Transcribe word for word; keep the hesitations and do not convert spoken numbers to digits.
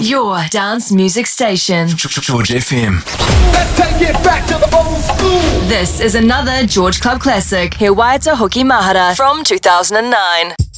Your dance music station. George F M. Let's take it back to the old school. This is another George Club classic, He Waita Hoki Mahara from two thousand nine.